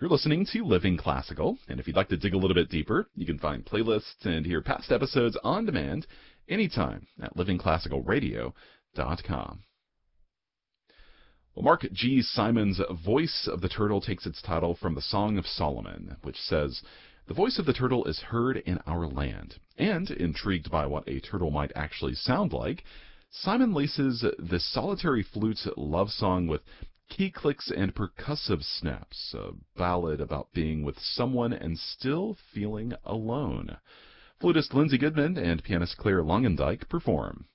You're listening to Living Classical, and if you'd like to dig a little bit deeper, you can find playlists and hear past episodes on demand anytime at livingclassicalradio.com. Well, Mark G. Simon's Voice of the Turtle takes its title from the Song of Solomon, which says, "The voice of the turtle is heard in our land." And, intrigued by what a turtle might actually sound like, Simon laces this solitary flute love song with key clicks and percussive snaps, a ballad about being with someone and still feeling alone. Flutist Lindsay Goodman and pianist Claire Longendijk perform.